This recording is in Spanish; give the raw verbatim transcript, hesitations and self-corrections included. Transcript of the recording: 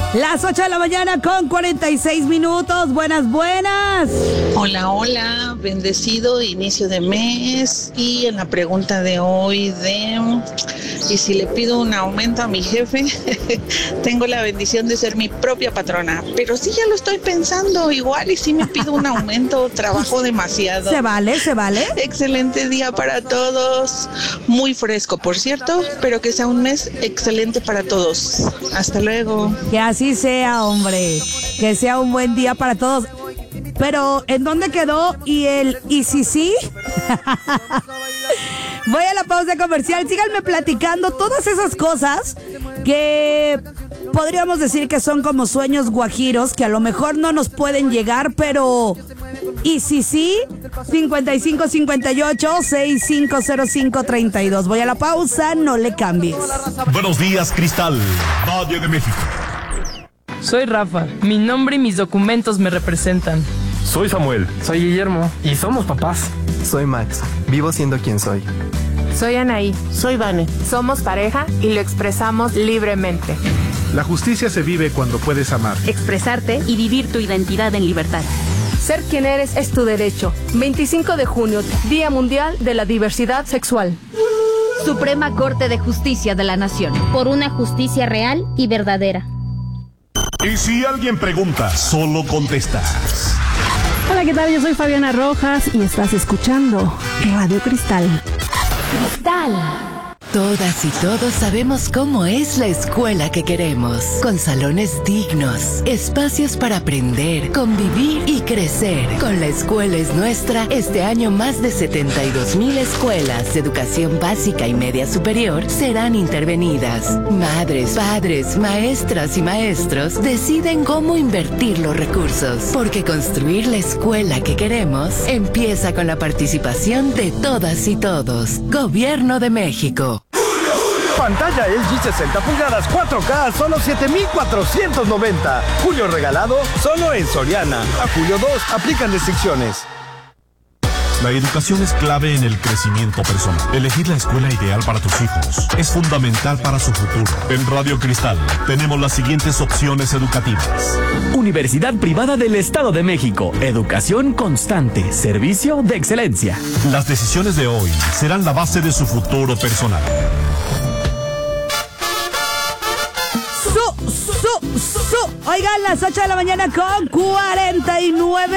Las ocho de la mañana con cuarenta y seis minutos. Buenas, buenas. Hola, hola. Bendecido inicio de mes. Y en la pregunta de hoy de... ¿y si le pido un aumento a mi jefe? Tengo la bendición de ser mi propia patrona. Pero sí ya lo estoy pensando. Igual y si me pido un aumento, trabajo demasiado. ¿Se vale? ¿Se vale? Excelente día para todos. Muy fresco, por cierto. Pero que sea un mes excelente para todos. Hasta luego. Que así sea, hombre. Que sea un buen día para todos. Pero, ¿en dónde quedó? ¿Y el y si sí? Voy a la pausa comercial. Síganme platicando todas esas cosas que podríamos decir que son como sueños guajiros, que a lo mejor no nos pueden llegar, pero... ¿y si sí? cincuenta y cinco cincuenta y ocho sesenta y cinco cero cinco treinta y dos. Voy a la pausa, no le cambies. Buenos días, Cristal, Valle de México. Soy Rafa, mi nombre y mis documentos me representan. Soy Samuel. Soy Guillermo. Y somos papás. Soy Max. Vivo siendo quien soy. Soy Anaí. Soy Vane. Somos pareja y lo expresamos libremente. La justicia se vive cuando puedes amar, expresarte y vivir tu identidad en libertad. Ser quien eres es tu derecho. veinticinco de junio, Día Mundial de la Diversidad Sexual. Suprema Corte de Justicia de la Nación. Por una justicia real y verdadera. Y si alguien pregunta, solo contestas. Hola, ¿qué tal? Yo soy Fabiana Rojas y estás escuchando Radio Cristal. Cristal. Todas y todos sabemos cómo es la escuela que queremos, con salones dignos, espacios para aprender, convivir y crecer. Con La Escuela es Nuestra, este año más de setenta y dos mil escuelas de educación básica y media superior serán intervenidas. Madres, padres, maestras y maestros deciden cómo invertir los recursos, porque construir la escuela que queremos empieza con la participación de todas y todos. Gobierno de México. Pantalla L G sesenta pulgadas cuatro K, solo siete mil cuatrocientos noventa. Julio regalado, solo en Soriana. A julio dos, aplican restricciones. La educación es clave en el crecimiento personal. Elegir la escuela ideal para tus hijos es fundamental para su futuro. En Radio Cristal tenemos las siguientes opciones educativas. Universidad Privada del Estado de México. Educación constante. Servicio de excelencia. Las decisiones de hoy serán la base de su futuro personal. Su, su, su. Oigan, las ocho de la mañana con cuarenta y nueve